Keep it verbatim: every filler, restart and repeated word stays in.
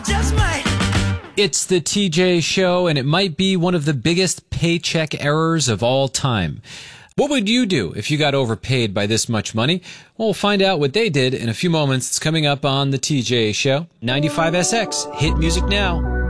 just might. It's the T J Show, and it might be one of the biggest paycheck errors of all time. What would you do if you got overpaid by this much money? Well, we'll find out what they did in a few moments. It's coming up on the T J Show. ninety-five S X, hit music now.